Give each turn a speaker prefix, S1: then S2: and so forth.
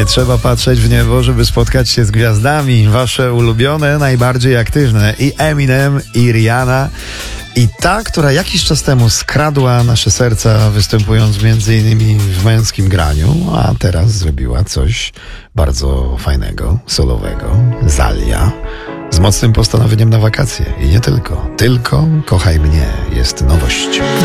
S1: Nie trzeba patrzeć w niebo, żeby spotkać się z gwiazdami. Wasze ulubione, najbardziej aktywne. I Eminem, i Rihanna. I ta, która jakiś czas temu skradła nasze serca, występując m.in. w męskim graniu, a teraz zrobiła coś bardzo fajnego, solowego. Zalia. Z mocnym postanowieniem na wakacje. I nie tylko. Tylko Kochaj mnie jest nowość.